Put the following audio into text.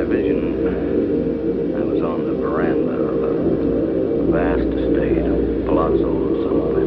vision, I was on the veranda of a vast estate, a palazzo of some